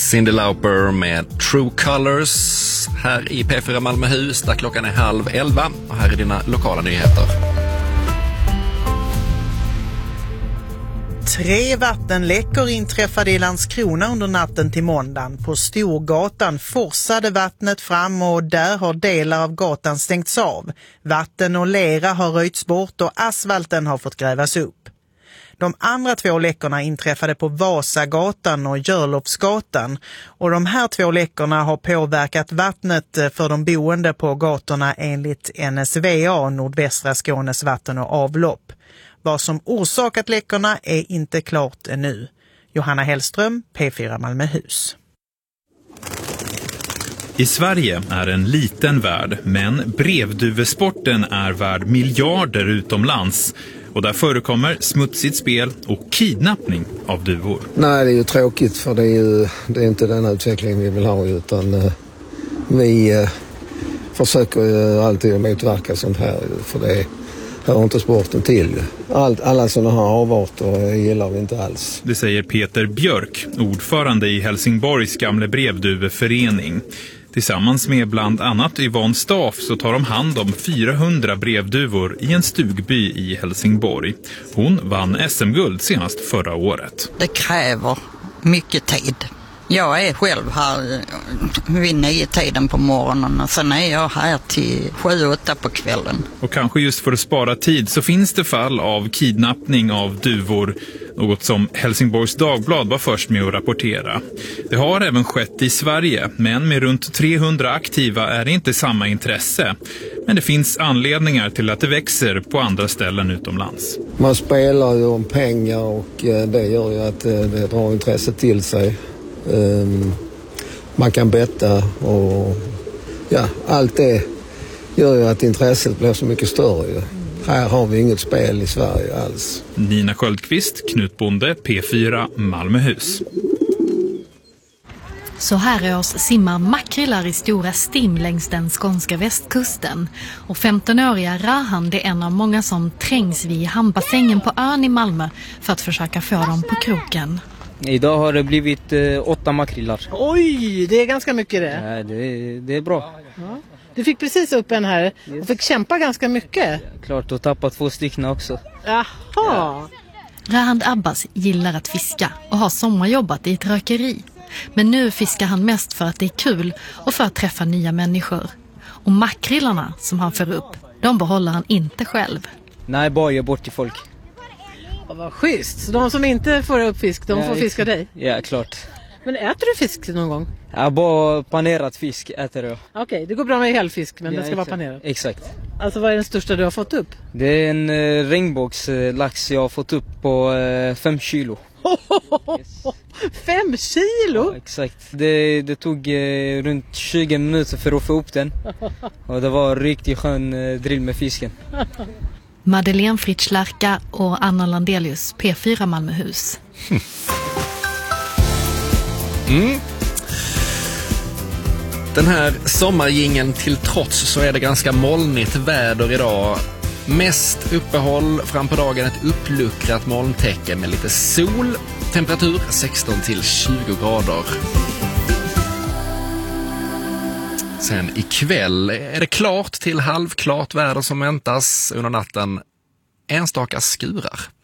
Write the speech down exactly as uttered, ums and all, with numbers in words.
Cyndi Lauper med True Colors här i P fyra Malmöhus där klockan är halv elva och här är dina lokala nyheter. Tre vattenläckor inträffade i Landskrona under natten till måndagen. På Storgatan forsade vattnet fram och där har delar av gatan stängts av. Vatten och lera har röjts bort och asfalten har fått grävas upp. De andra två läckorna inträffade på Vasagatan och Görlofsgatan och de här två läckorna har påverkat vattnet för de boende på gatorna enligt N S V A, Nordvästra Skånes vatten och avlopp. Vad som orsakat läckorna är inte klart ännu. Johanna Hellström, P fyra Malmöhus. I Sverige är en liten värld, men brevduvesporten är värd miljarder utomlands. Och där förekommer smutsigt spel och kidnappning av duvor. Nej, det är ju tråkigt för det är ju det är inte den utvecklingen vi vill ha, utan eh, vi eh, försöker ju alltid motverka sånt här, för det hör inte sporten till. Allt, alla sådana här avarter gillar vi inte alls. Det säger Peter Björk, ordförande i Helsingborgs gamla brevduveförening. Tillsammans med bland annat Yvonne Staff så tar de hand om fyrahundra brevduvor i en stugby i Helsingborg. Hon vann S M-guld senast förra året. Det kräver mycket tid. Jag är själv här vid nio tiden på morgonen och sen är jag här till sju, åtta på kvällen. Och kanske just för att spara tid så finns det fall av kidnappning av duvor, något som Helsingborgs Dagblad var först med att rapportera. Det har även skett i Sverige, men med runt trehundra aktiva är det inte samma intresse. Men det finns anledningar till att det växer på andra ställen utomlands. Man spelar ju om pengar och det gör ju att det drar intresse till sig. Um, man kan betta och ja, allt det gör ju att intresset blir så mycket större. Här har vi inget spel i Sverige alls. Nina Sköldqvist, Knutbonde, P fyra Malmöhus. Så här års simmar makrillar i stora stim längs den skånska västkusten. Och femtonåriga Rahan är en av många som trängs vid hamnbassängen på ön i Malmö för att försöka få dem på kroken. Idag har det blivit eh, åtta makrillar. Oj, det är ganska mycket det. Ja, det, det är bra. Ja. Du fick precis upp en här och fick kämpa ganska mycket. Ja, klart, och tappat två stycken också. Jaha. Ja. Rahand Abbas gillar att fiska och har sommarjobbat i ett rökeri. Men nu fiskar han mest för att det är kul och för att träffa nya människor. Och makrillarna som han får upp, de behåller han inte själv. Nej, bara ge bort till folk. Ja, vad schysst. Så de som inte får upp fisk, de ja, får fiska dig? Ja, klart. Men äter du fisk någon gång? Ja, bara panerad fisk äter jag. Okej, okay, det går bra med helfisk, men ja, den ska exakt. vara panerad. Exakt. Alltså vad är den största du har fått upp? Det är en eh, regnbågslax jag har fått upp på eh, fem kilo. Yes. Fem kilo? Ja, exakt. Det, det tog eh, runt tjugo minuter för att få upp den. Och det var en riktigt skön eh, drill med fisken. Madeleine Fritsch-Lärka och Anna Landelius, P fyra Malmöhus. Mm. Den här sommargingen till trots så är det ganska molnigt väder idag. Mest uppehåll, fram på dagen ett uppluckrat molntäcke med lite sol. Temperatur sexton till tjugo grader. Sen ikväll är det klart till halvklart väder som väntas under natten. Enstaka skurar.